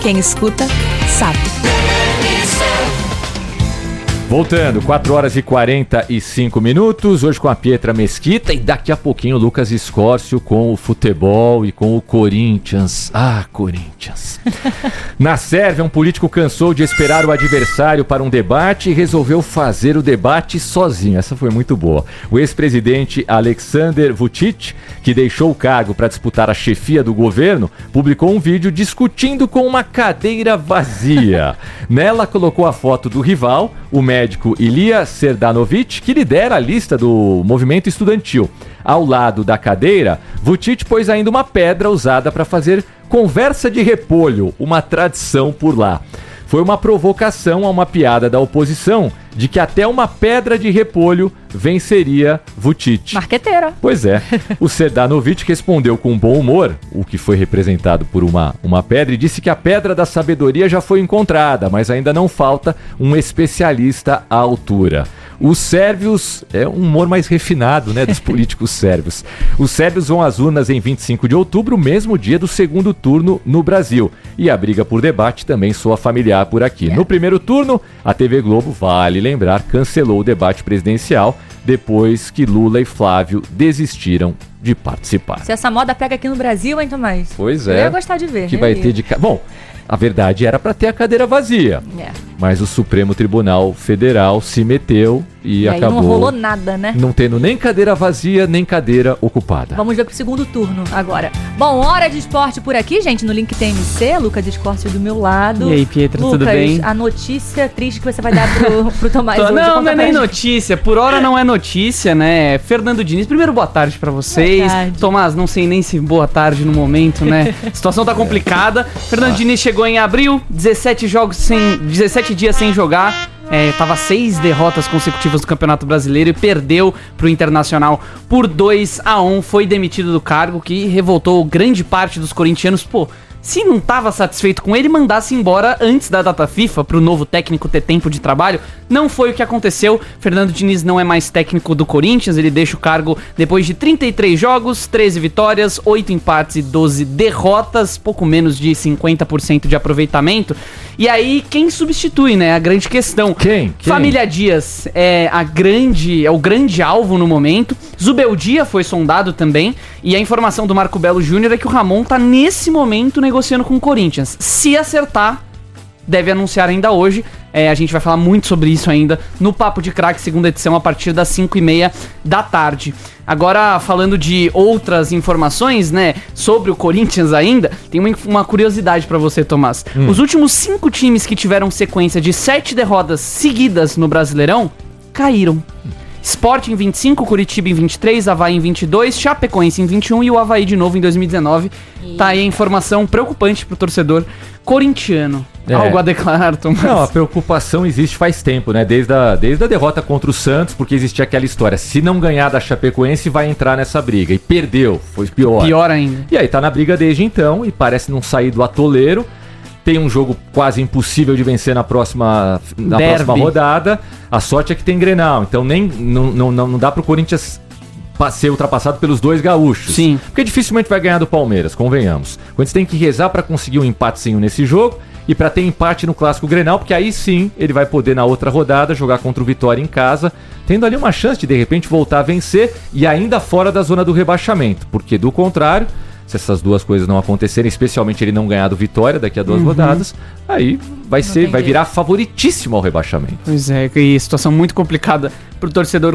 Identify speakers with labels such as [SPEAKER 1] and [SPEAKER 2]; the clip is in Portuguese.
[SPEAKER 1] Quem escuta, sabe.
[SPEAKER 2] Voltando, 4h45, hoje com a Pietra Mesquita e daqui a pouquinho o Lucas Escórcio com o futebol e com o Corinthians. Ah, Corinthians. Na Sérvia, um político cansou de esperar o adversário para um debate e resolveu fazer o debate sozinho. Essa foi muito boa. O ex-presidente Aleksandar Vučić, que deixou o cargo para disputar a chefia do governo, publicou um vídeo discutindo com uma cadeira vazia. Nela colocou a foto do rival, o médico Ilija Serdanović, que lidera a lista do movimento estudantil. Ao lado da cadeira, Vučić pôs ainda uma pedra usada para fazer conversa de repolho, uma tradição por lá. Foi uma provocação a uma piada da oposição de que até uma pedra de repolho venceria Vučić.
[SPEAKER 1] Marqueteira.
[SPEAKER 2] Pois é. O Serdanović respondeu com bom humor, o que foi representado por uma pedra, e disse que a pedra da sabedoria já foi encontrada, mas ainda não falta um especialista à altura. Os sérvios, é um humor mais refinado, né, dos políticos sérvios. Os sérvios vão às urnas em 25 de outubro, mesmo dia do segundo turno no Brasil. E a briga por debate também soa familiar por aqui. No primeiro turno, a TV Globo, vale lembrar, cancelou o debate presidencial depois que Lula e Flávio desistiram de participar.
[SPEAKER 1] Se essa moda pega aqui no Brasil, hein, Tomás?
[SPEAKER 2] Pois é.
[SPEAKER 1] Eu ia gostar de ver.
[SPEAKER 2] Que vai ter de... Bom, a verdade era para ter a cadeira vazia. Mas o Supremo Tribunal Federal se meteu e acabou...
[SPEAKER 1] não rolou nada, né?
[SPEAKER 2] Não tendo nem cadeira vazia, nem cadeira ocupada.
[SPEAKER 1] Vamos ver pro segundo turno agora. Bom, hora de esporte por aqui, gente, no Link TMC. Lucas Escórcio do meu lado.
[SPEAKER 3] E aí, Pietra,
[SPEAKER 1] Lucas,
[SPEAKER 3] tudo bem?
[SPEAKER 1] a notícia triste que você vai dar pro Tomás hoje.
[SPEAKER 3] Não é nem notícia. Por hora não é notícia, né? Fernando Diniz, primeiro boa tarde pra vocês.
[SPEAKER 1] Boa tarde.
[SPEAKER 3] Tomás, não sei nem se boa tarde no momento, né? A situação tá complicada. Fernando Diniz chegou em abril, 17 dias sem jogar. Tava 6 derrotas consecutivas no Campeonato Brasileiro e perdeu pro Internacional por 2-1. Foi demitido do cargo, que revoltou grande parte dos corintianos. Pô, se não estava satisfeito com ele, mandasse embora antes da data FIFA para o novo técnico ter tempo de trabalho. Não foi o que aconteceu. Fernando Diniz não é mais técnico do Corinthians, ele deixa o cargo depois de 33 jogos, 13 vitórias, 8 empates e 12 derrotas, pouco menos de 50% de aproveitamento. E aí, quem substitui, né? A grande questão.
[SPEAKER 2] Quem?
[SPEAKER 3] Família Dias é o grande alvo no momento. Zubeldia foi sondado também. E a informação do Marco Belo Júnior é que o Ramon tá nesse momento negociando com o Corinthians. Se acertar, deve anunciar ainda hoje. A gente vai falar muito sobre isso ainda no Papo de Craque, segunda edição, a partir das 5h30 da tarde. Agora, falando de outras informações, né, sobre o Corinthians ainda, tem uma curiosidade pra você, Tomás. Os últimos 5 times que tiveram sequência de 7 derrotas seguidas no Brasileirão, caíram. Sport em 25, Curitiba em 23, Avaí em 22, Chapecoense em 21 e o Avaí de novo em 2019. Tá aí a informação preocupante pro torcedor corintiano. Algo a declarar, Tomás?
[SPEAKER 2] Não, a preocupação existe faz tempo, né? Desde a derrota contra o Santos, porque existia aquela história, se não ganhar da Chapecoense vai entrar nessa briga. E perdeu, foi pior.
[SPEAKER 3] Pior ainda.
[SPEAKER 2] E aí tá na briga desde então e parece não sair do atoleiro. Tem um jogo quase impossível de vencer na próxima rodada. A sorte é que tem Grenal, então não dá pro Corinthians ser ultrapassado pelos 2 gaúchos.
[SPEAKER 3] Sim.
[SPEAKER 2] Porque dificilmente vai ganhar do Palmeiras, convenhamos. O Corinthians tem que rezar para conseguir um empatezinho nesse jogo e para ter empate no Clássico Grenal, porque aí sim ele vai poder na outra rodada jogar contra o Vitória em casa, tendo ali uma chance de repente voltar a vencer e ainda fora da zona do rebaixamento, porque do contrário, se essas duas coisas não acontecerem, especialmente ele não ganhar do Vitória daqui a 2 rodadas, aí vai virar favoritíssimo ao rebaixamento.
[SPEAKER 3] Pois é, e situação muito complicada pro torcedor